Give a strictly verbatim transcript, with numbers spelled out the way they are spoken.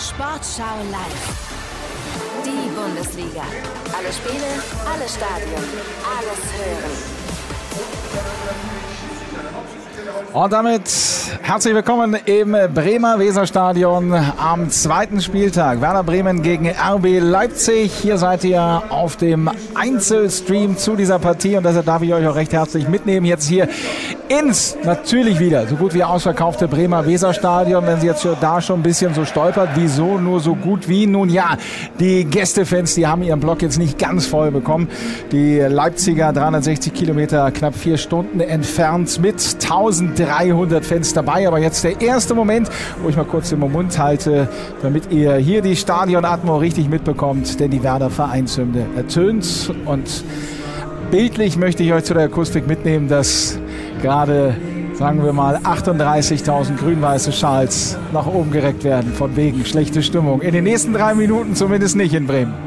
Sportschau live. Die Bundesliga. Alle Spiele, alle Stadien, alles hören. Und damit herzlich willkommen im Bremer Weserstadion am zweiten Spieltag. Werder Bremen gegen R B Leipzig. Hier seid ihr auf dem Einzelstream zu dieser Partie und deshalb darf ich euch auch recht herzlich mitnehmen. Jetzt hier ins natürlich wieder so gut wie ausverkaufte Bremer Weserstadion. Wenn sie jetzt da schon ein bisschen so stolpert, wieso nur so gut wie? Nun ja, die Gästefans, die haben ihren Block jetzt nicht ganz voll bekommen. Die Leipziger dreihundertsechzig Kilometer, knapp vier Stunden entfernt mit eintausenddreihundert Fans dabei. Aber jetzt der erste Moment, wo ich mal kurz den Mund halte, damit ihr hier die Stadionatmo richtig mitbekommt, denn die Werder Vereinshymne ertönt. Und bildlich möchte ich euch zu der Akustik mitnehmen, dass gerade, sagen wir mal, achtunddreißigtausend grün-weiße Schals nach oben gereckt werden, von wegen schlechte Stimmung. In den nächsten drei Minuten zumindest nicht in Bremen.